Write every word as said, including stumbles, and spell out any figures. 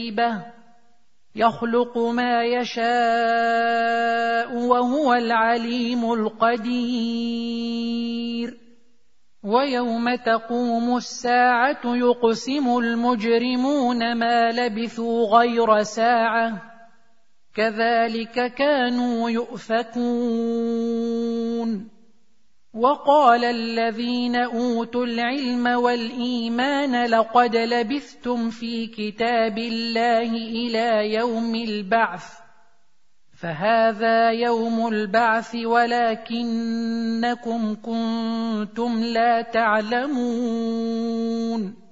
يخلق ما يشاء وهو العليم القدير. ويوم تقوم الساعة يقسم المجرمون ما لبثوا غير ساعة كذلك كانوا يؤفكون. وقال الذين أوتوا العلم والإيمان لقد لبثتم في كتاب الله إلى يوم البعث فهذا يوم البعث ولكنكم كنتم لا تعلمون.